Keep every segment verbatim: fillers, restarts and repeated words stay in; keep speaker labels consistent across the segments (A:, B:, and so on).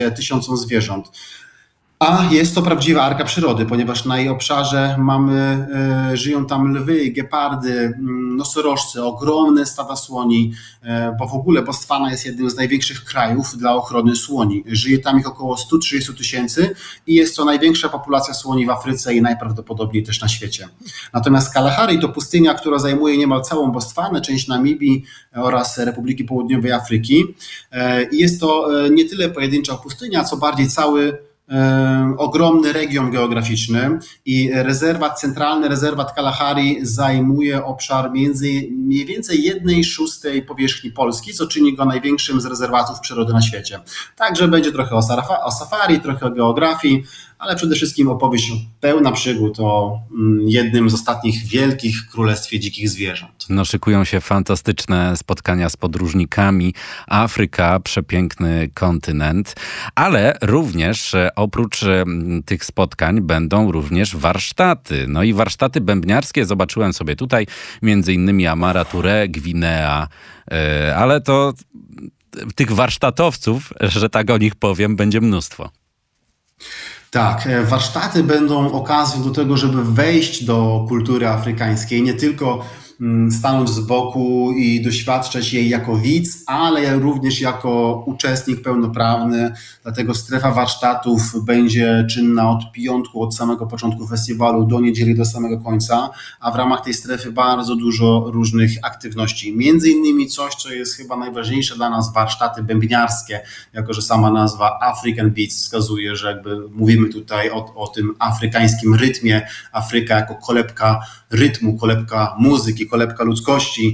A: tysiącom zwierząt. A jest to prawdziwa arka przyrody, ponieważ na jej obszarze mamy, e, żyją tam lwy, gepardy, nosorożce, ogromne stada słoni, e, bo w ogóle Botswana jest jednym z największych krajów dla ochrony słoni. Żyje tam ich około sto trzydzieści tysięcy i jest to największa populacja słoni w Afryce i najprawdopodobniej też na świecie. Natomiast Kalahari to pustynia, która zajmuje niemal całą Botswanę, część Namibii oraz Republiki Południowej Afryki. E, I jest to e, nie tyle pojedyncza pustynia, co bardziej cały ogromny region geograficzny i rezerwat, centralny rezerwat Kalahari zajmuje obszar między mniej więcej jednej szóstej powierzchni Polski, co czyni go największym z rezerwatów przyrody na świecie. Także będzie trochę o, sarafa, o safari, trochę o geografii, ale przede wszystkim opowieść pełna przygód o jednym z ostatnich wielkich królestwie dzikich zwierząt.
B: No, szykują się fantastyczne spotkania z podróżnikami. Afryka, przepiękny kontynent, ale również oprócz tych spotkań będą również warsztaty. No i warsztaty bębniarskie zobaczyłem sobie tutaj, między innymi Amara Touré, Gwinea, ale to tych warsztatowców, że tak o nich powiem, będzie mnóstwo.
A: Tak, warsztaty będą okazją do tego, żeby wejść do kultury afrykańskiej, nie tylko stanąć z boku i doświadczać jej jako widz, ale również jako uczestnik pełnoprawny. Dlatego strefa warsztatów będzie czynna od piątku, od samego początku festiwalu do niedzieli, do samego końca, a w ramach tej strefy bardzo dużo różnych aktywności. Między innymi coś, co jest chyba najważniejsze dla nas, warsztaty bębniarskie, jako że sama nazwa African Beats wskazuje, że jakby mówimy tutaj o, o tym afrykańskim rytmie, Afryka jako kolebka rytmu, kolebka muzyki, kolebka ludzkości.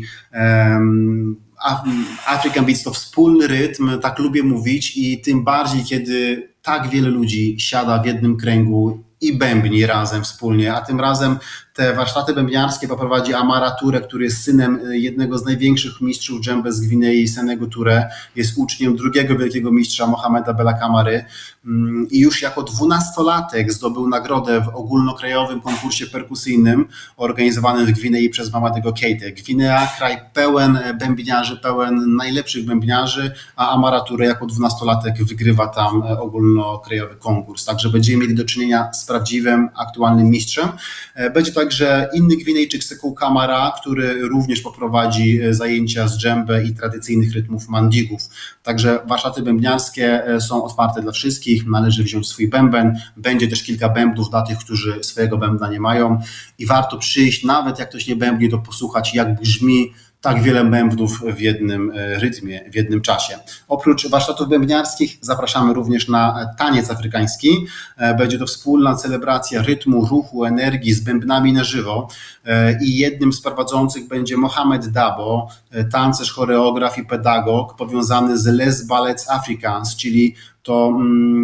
A: African Beats to wspólny rytm, tak lubię mówić, i tym bardziej, kiedy tak wiele ludzi siada w jednym kręgu i bębni razem wspólnie, a tym razem te warsztaty bębniarskie poprowadzi Amara Touré, który jest synem jednego z największych mistrzów dżembe z Gwinei, Senego Touré, jest uczniem drugiego wielkiego mistrza Mohameda Bella Kamary i już jako dwunastolatek zdobył nagrodę w ogólnokrajowym konkursie perkusyjnym organizowanym w Gwinei przez Mamadego Keitę. Gwinea, kraj pełen bębniarzy, pełen najlepszych bębniarzy, a Amara Touré jako dwunastolatek wygrywa tam ogólnokrajowy konkurs. Także będziemy mieli do czynienia z prawdziwym, aktualnym mistrzem. Będzie także inny Gwinejczyk, Sekou Kamara, który również poprowadzi zajęcia z dżembe i tradycyjnych rytmów mandigów. Także warsztaty bębniarskie są otwarte dla wszystkich, należy wziąć swój bęben. Będzie też kilka bębnów dla tych, którzy swojego bębna nie mają i warto przyjść, nawet jak ktoś nie bębni, to posłuchać, jak brzmi tak wiele bębnów w jednym rytmie, w jednym czasie. Oprócz warsztatów bębniarskich zapraszamy również na taniec afrykański. Będzie to wspólna celebracja rytmu, ruchu, energii z bębnami na żywo i jednym z prowadzących będzie Mohamed Dabo, tancerz, choreograf i pedagog powiązany z Les Ballets Africains, czyli to,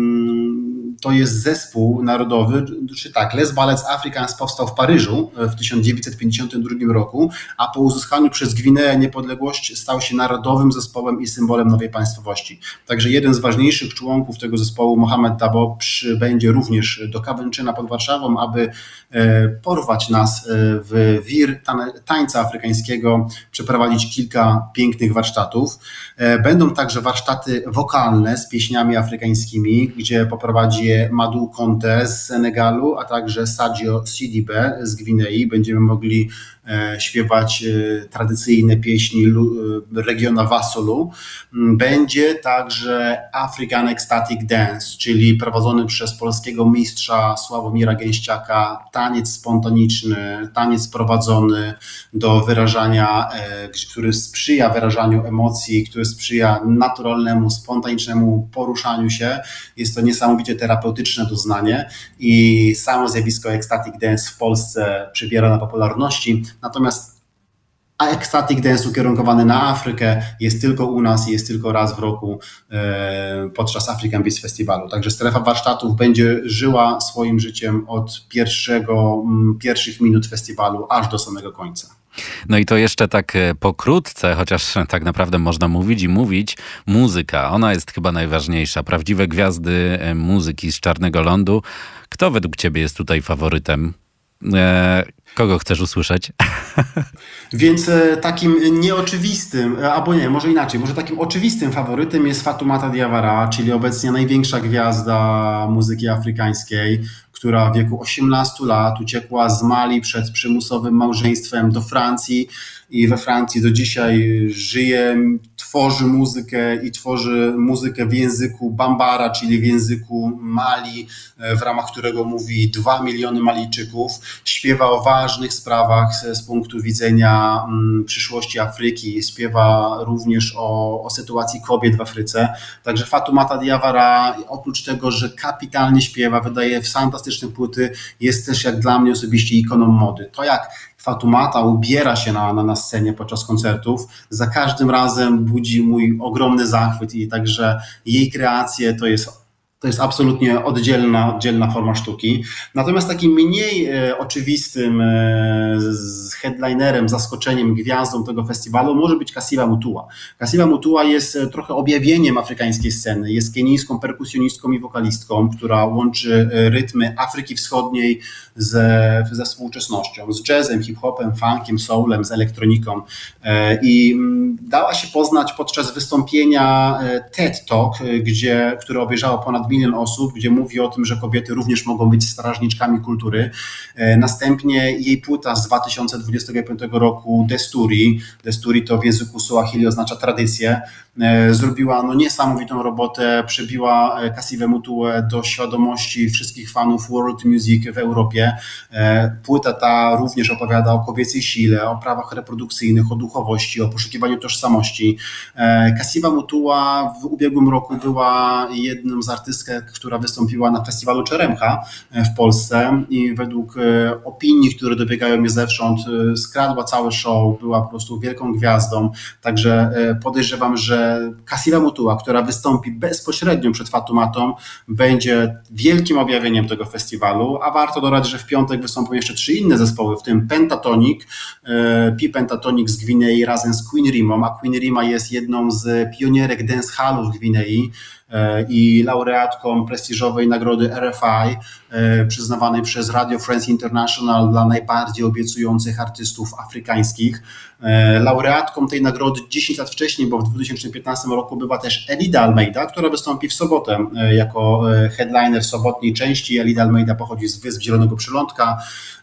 A: to jest zespół narodowy, czy tak, Les Ballets Africains powstał w Paryżu w tysiąc dziewięćset pięćdziesiątym drugim roku, a po uzyskaniu przez Gwineę niepodległość stał się narodowym zespołem i symbolem nowej państwowości. Także jeden z ważniejszych członków tego zespołu, Mohamed Dabo, przybędzie również do Kawęczyna pod Warszawą, aby porwać nas w wir tańca afrykańskiego, przeprowadzić kilka pięknych warsztatów. Będą także warsztaty wokalne z pieśniami afrykańskimi, gdzie poprowadzi je Madou Conte z Senegalu, a także Sadio Sidibé z Gwinei. Będziemy mogli śpiewać tradycyjne pieśni regiona Wasolu. Będzie także African Ecstatic Dance, czyli prowadzony przez polskiego mistrza Sławomira Gęściaka taniec spontaniczny, taniec prowadzony do wyrażania, który sprzyja wyrażaniu emocji, który sprzyja naturalnemu, spontanicznemu poruszaniu się. Jest to niesamowicie terapeutyczne doznanie i samo zjawisko Ecstatic Dance w Polsce przybiera na popularności. Natomiast Ecstatic Dance ukierunkowany na Afrykę jest tylko u nas i jest tylko raz w roku e, podczas African Beats Festiwalu. Także strefa warsztatów będzie żyła swoim życiem od pierwszego, m, pierwszych minut festiwalu aż do samego końca.
B: No i to jeszcze tak pokrótce, chociaż tak naprawdę można mówić i mówić, muzyka, ona jest chyba najważniejsza. Prawdziwe gwiazdy muzyki z Czarnego Lądu. Kto według ciebie jest tutaj faworytem E, kogo chcesz usłyszeć?
A: Więc takim nieoczywistym, albo nie, może inaczej, może takim oczywistym faworytem jest Fatoumata Diawara, czyli obecnie największa gwiazda muzyki afrykańskiej, która w wieku osiemnastu lat uciekła z Mali przed przymusowym małżeństwem do Francji i we Francji do dzisiaj żyje, tworzy muzykę i tworzy muzykę w języku Bambara, czyli w języku Mali, w ramach którego mówi dwa miliony Malijczyków. Śpiewa o ważnych sprawach z, z punktu widzenia mm, przyszłości Afryki. Śpiewa również o, o sytuacji kobiet w Afryce. Także Fatoumata Diawara, oprócz tego, że kapitalnie śpiewa, wydaje fantastyczne płyty, jest też jak dla mnie osobiście ikoną mody. To jak Fatoumata ubiera się na, na, na scenie podczas koncertów, za każdym razem budzi mój ogromny zachwyt i także jej kreacje to jest To jest absolutnie oddzielna, oddzielna forma sztuki. Natomiast takim mniej e, oczywistym e, z headlinerem, zaskoczeniem, gwiazdą tego festiwalu może być Kassiva Mutua. Kassiva Mutua jest e, trochę objawieniem afrykańskiej sceny. Jest kenijską perkusjonistką i wokalistką, która łączy e, rytmy Afryki Wschodniej ze, ze współczesnością, z jazzem, hip-hopem, funkiem, soulem, z elektroniką. E, I m, dała się poznać podczas wystąpienia e, TED Talk, e, gdzie, które obejrzało ponad milion osób, gdzie mówi o tym, że kobiety również mogą być strażniczkami kultury. Następnie jej płyta z dwa tysiące dwudziestego piątego roku Desturi, Desturi to w języku Suahili oznacza tradycję, zrobiła no niesamowitą robotę, przebiła Kassivę Mutuę do świadomości wszystkich fanów world music w Europie. Płyta ta również opowiada o kobiecej sile, o prawach reprodukcyjnych, o duchowości, o poszukiwaniu tożsamości. Kassiva Mutua w ubiegłym roku była jednym z artystek, która wystąpiła na festiwalu Czeremcha w Polsce i według opinii, które dobiegają mnie zewsząd, skradła cały show, była po prostu wielką gwiazdą, także podejrzewam, że Kassiva Mutua, która wystąpi bezpośrednio przed Fatoumatą, będzie wielkim objawieniem tego festiwalu, a warto dodać, że w piątek wystąpią jeszcze trzy inne zespoły, w tym Pentatonix, Pi Pentatonix z Gwinei razem z Queen Rimą, a Queen Rima jest jedną z pionierek dancehallu w Gwinei i laureatką prestiżowej nagrody R F I, przyznawanej przez Radio France International dla najbardziej obiecujących artystów afrykańskich. Laureatką tej nagrody dziesięć lat wcześniej, bo w dwa tysiące piętnastym roku była też Elida Almeida, która wystąpi w sobotę jako headliner sobotniej części. Elida Almeida pochodzi z Wysp Zielonego Przylądka.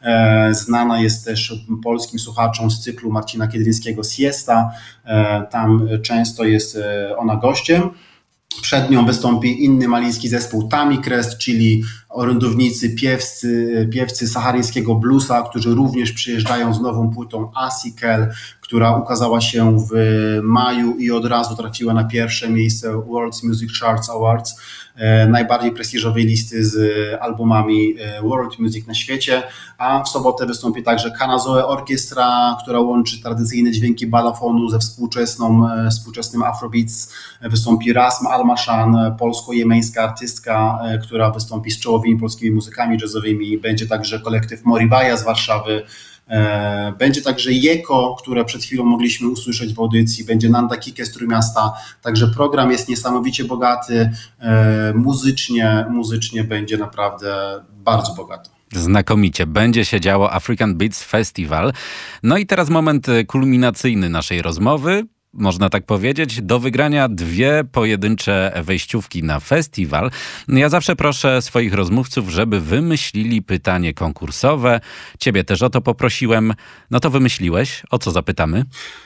A: Znana jest też polskim słuchaczom z cyklu Marcina Kiedryńskiego Siesta. Tam często jest ona gościem. Przed nią wystąpi inny malijski zespół Tami Crest, czyli orędownicy, piewcy, piewcy saharyjskiego bluesa, którzy również przyjeżdżają z nową płytą Asikel, która ukazała się w maju i od razu trafiła na pierwsze miejsce World Music Charts Awards, najbardziej prestiżowej listy z albumami World Music na świecie, a w sobotę wystąpi także Kanazoe Orkiestra, która łączy tradycyjne dźwięki balafonu ze współczesną, współczesnym Afrobeats. Wystąpi Rasm Almashan, polsko-jemeńska artystka, która wystąpi z czołowymi polskimi muzykami jazzowymi. Będzie także kolektyw Moribaja z Warszawy. Będzie także Jeko, które przed chwilą mogliśmy usłyszeć w audycji, będzie Nanda Kike z Trójmiasta, także program jest niesamowicie bogaty, muzycznie, muzycznie będzie naprawdę bardzo bogaty.
B: Znakomicie. Będzie się działo African Beats Festival. No i teraz moment kulminacyjny naszej rozmowy. Można tak powiedzieć, do wygrania dwie pojedyncze wejściówki na festiwal. Ja zawsze proszę swoich rozmówców, żeby wymyślili pytanie konkursowe. Ciebie też o to poprosiłem. No to wymyśliłeś. O co zapytamy?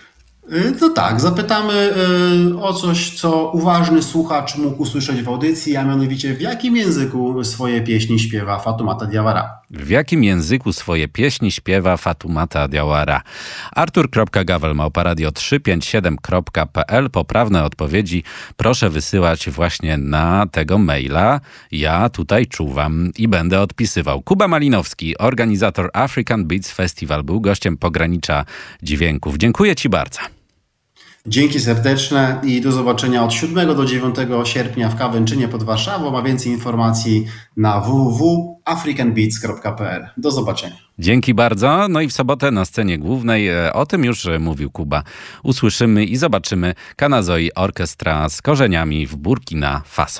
A: No tak, zapytamy o coś, co uważny słuchacz mógł usłyszeć w audycji, a mianowicie w jakim języku swoje pieśni śpiewa Fatoumata Diawara.
B: W jakim języku swoje pieśni śpiewa Fatoumata Diawara? artur kropka gawel małpa radio trzysta pięćdziesiąt siedem kropka p l. Poprawne odpowiedzi proszę wysyłać właśnie na tego maila. Ja tutaj czuwam i będę odpisywał. Kuba Malinowski, organizator African Beats Festival, był gościem Pogranicza Dźwięków. Dziękuję Ci bardzo.
A: Dzięki serdeczne i do zobaczenia od siódmego do dziewiątego sierpnia w Kawęczynie pod Warszawą, a więcej informacji na w w w kropka african beats kropka p l. Do zobaczenia.
B: Dzięki bardzo. No i w sobotę na scenie głównej, o tym już mówił Kuba, usłyszymy i zobaczymy Kanazoe Orkiestra z korzeniami w Burkina Faso.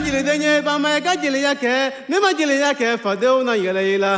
C: jeli denye ba ma ka jeli ya kɛ ne ma jeli ya kɛ fadenw na yɛlɛ i la